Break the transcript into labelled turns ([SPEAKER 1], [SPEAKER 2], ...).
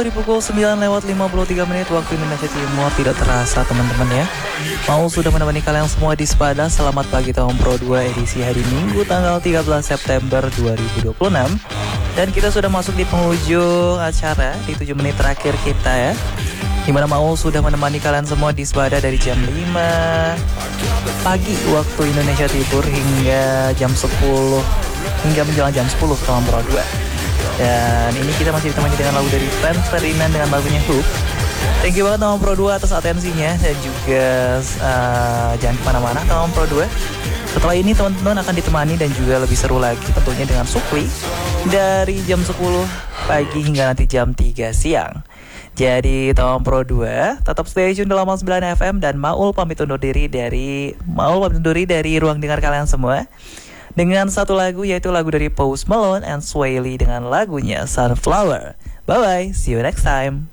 [SPEAKER 1] di pukul 9:53 waktu Indonesia Timur. Tidak terasa teman-teman ya, Maul sudah menemani kalian semua di Sepada. Selamat pagi tahun Pro 2 edisi hari Minggu tanggal 13 September 2026. Dan kita sudah masuk di penghujung acara di 7 menit terakhir kita ya, dimana Maul sudah menemani kalian semua di Sepada dari jam 5 pagi waktu Indonesia Timur hingga jam 10, hingga menjelang jam 10 tahun Pro 2. Dan ini kita masih ditemani dengan lagu dari Franz Ferdinand dengan lagunya Hook. Thank you banget Tawang Pro 2 atas atensinya. Dan juga jangan kemana-mana Tawang Pro 2. Setelah ini teman-teman akan ditemani dan juga lebih seru lagi tentunya dengan Sukli dari jam 10 pagi hingga nanti jam 3 siang. Jadi Tawang Pro 2 tetap stay tune dalam 9 FM. Dan Maul pamit undur diri dari ruang dengar kalian semua dengan satu lagu, yaitu lagu dari Post Malone and Sway Lee dengan lagunya Sunflower. Bye bye, see you next time.